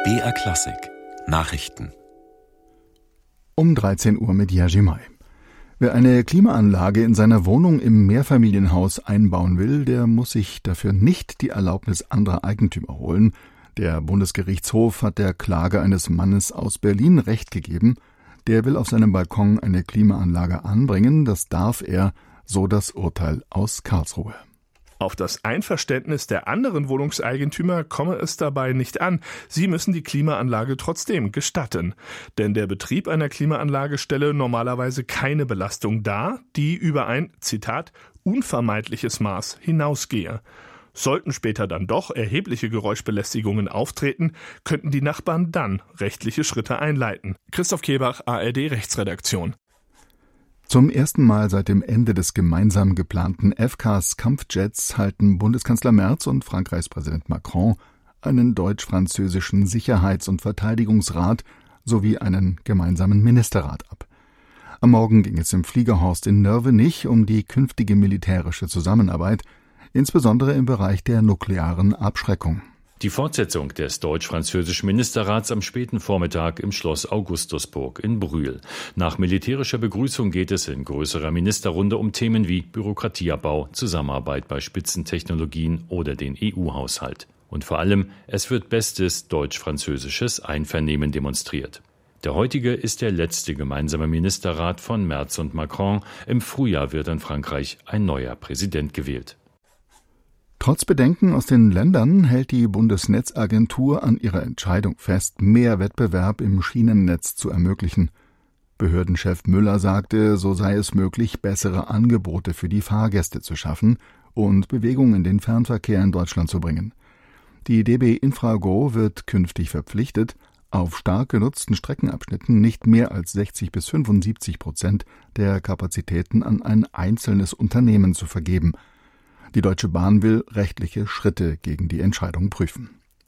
BR Klassik Nachrichten um 13 Uhr mit Jerzy May. Wer eine Klimaanlage in seiner Wohnung im Mehrfamilienhaus einbauen will, der muss sich dafür nicht die Erlaubnis anderer Eigentümer holen. Der Bundesgerichtshof hat der Klage eines Mannes aus Berlin Recht gegeben. Der will auf seinem Balkon eine Klimaanlage anbringen. Das darf er, so das Urteil aus Karlsruhe. Auf das Einverständnis der anderen Wohnungseigentümer komme es dabei nicht an. Sie müssen die Klimaanlage trotzdem gestatten. Denn der Betrieb einer Klimaanlage stelle normalerweise keine Belastung dar, die über ein, Zitat, unvermeidliches Maß hinausgehe. Sollten später dann doch erhebliche Geräuschbelästigungen auftreten, könnten die Nachbarn dann rechtliche Schritte einleiten. Christoph Kehlbach, ARD Rechtsredaktion. Zum ersten Mal seit dem Ende des gemeinsam geplanten FCAS-Kampfjets halten Bundeskanzler Merz und Frankreichs Präsident Macron einen deutsch-französischen Sicherheits- und Verteidigungsrat sowie einen gemeinsamen Ministerrat ab. Am Morgen ging es im Fliegerhorst in Nörvenich um die künftige militärische Zusammenarbeit, insbesondere im Bereich der nuklearen Abschreckung. Die Fortsetzung des deutsch-französischen Ministerrats am späten Vormittag im Schloss Augustusburg in Brühl. Nach militärischer Begrüßung geht es in größerer Ministerrunde um Themen wie Bürokratieabbau, Zusammenarbeit bei Spitzentechnologien oder den EU-Haushalt. Und vor allem, es wird bestes deutsch-französisches Einvernehmen demonstriert. Der heutige ist der letzte gemeinsame Ministerrat von Merz und Macron. Im Frühjahr wird in Frankreich ein neuer Präsident gewählt. Trotz Bedenken aus den Ländern hält die Bundesnetzagentur an ihrer Entscheidung fest, mehr Wettbewerb im Schienennetz zu ermöglichen. Behördenchef Müller sagte, so sei es möglich, bessere Angebote für die Fahrgäste zu schaffen und Bewegung in den Fernverkehr in Deutschland zu bringen. Die DB Infrago wird künftig verpflichtet, auf stark genutzten Streckenabschnitten nicht mehr als 60-75% der Kapazitäten an ein einzelnes Unternehmen zu vergeben. Die Deutsche Bahn will rechtliche Schritte gegen die Entscheidung prüfen.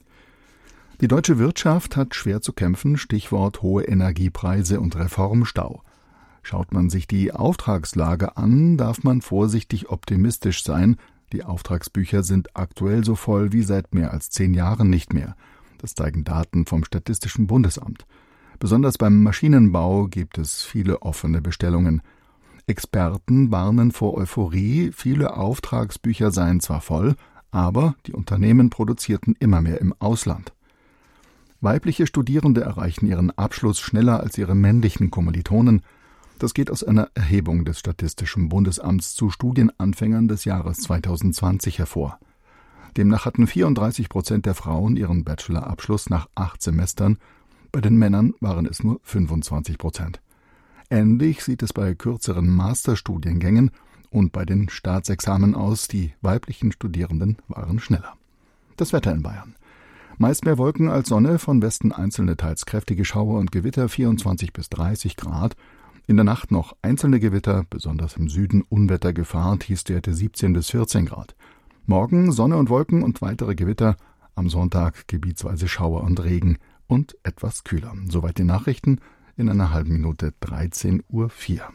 Die deutsche Wirtschaft hat schwer zu kämpfen, Stichwort hohe Energiepreise und Reformstau. Schaut man sich die Auftragslage an, darf man vorsichtig optimistisch sein. Die Auftragsbücher sind aktuell so voll wie seit mehr als 10 Jahren nicht mehr. Das zeigen Daten vom Statistischen Bundesamt. Besonders beim Maschinenbau gibt es viele offene Bestellungen. Experten warnen vor Euphorie, viele Auftragsbücher seien zwar voll, aber die Unternehmen produzierten immer mehr im Ausland. Weibliche Studierende erreichen ihren Abschluss schneller als ihre männlichen Kommilitonen. Das geht aus einer Erhebung des Statistischen Bundesamts zu Studienanfängern des Jahres 2020 hervor. Demnach hatten 34% der Frauen ihren Bachelorabschluss nach 8 Semestern, bei den Männern waren es nur 25%. Ähnlich sieht es bei kürzeren Masterstudiengängen und bei den Staatsexamen aus. Die weiblichen Studierenden waren schneller. Das Wetter in Bayern. Meist mehr Wolken als Sonne, von Westen einzelne teils kräftige Schauer und Gewitter, 24 bis 30 Grad. In der Nacht noch einzelne Gewitter, besonders im Süden Unwettergefahr, Tiefstwerte 17 bis 14 Grad. Morgen Sonne und Wolken und weitere Gewitter. Am Sonntag gebietsweise Schauer und Regen und etwas kühler. Soweit die Nachrichten. In einer halben Minute 13:04 Uhr.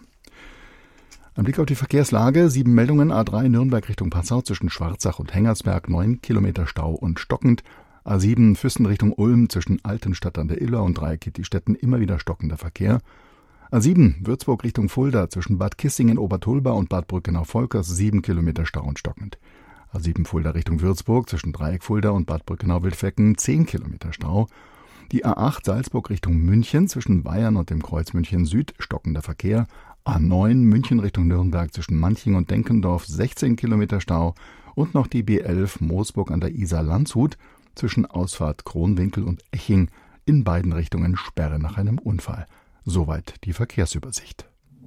Ein Blick auf die Verkehrslage. 7 Meldungen. A3 Nürnberg Richtung Passau zwischen Schwarzach und Hengersberg. 9 Kilometer Stau und stockend. A7 Füssen Richtung Ulm zwischen Altenstadt an der Iller und Dreikitti-Stetten immer wieder stockender Verkehr. A7 Würzburg Richtung Fulda zwischen Bad Kissingen, Obertulba und Bad Brückenau-Volkers 7 Kilometer Stau und stockend. A7 Fulda Richtung Würzburg zwischen Dreieck Fulda und Bad Brückenau-Wildfecken 10 Kilometer Stau. Die A8 Salzburg Richtung München zwischen Bayern und dem Kreuz München Süd stockender Verkehr. A9 München Richtung Nürnberg zwischen Manching und Denkendorf 16 Kilometer Stau. Und noch die B11 Moosburg an der Isar Landshut zwischen Ausfahrt Kronwinkel und Eching in beiden Richtungen Sperre nach einem Unfall. Soweit die Verkehrsübersicht.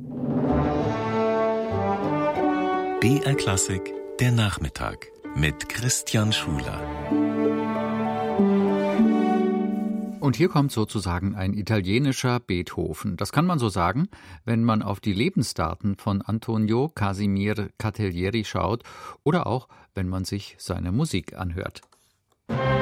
BR Klassik, der Nachmittag mit Christian Schuler. Und hier kommt sozusagen ein italienischer Beethoven. Das kann man so sagen, wenn man auf die Lebensdaten von Antonio Casimir Catalieri schaut oder auch, wenn man sich seine Musik anhört.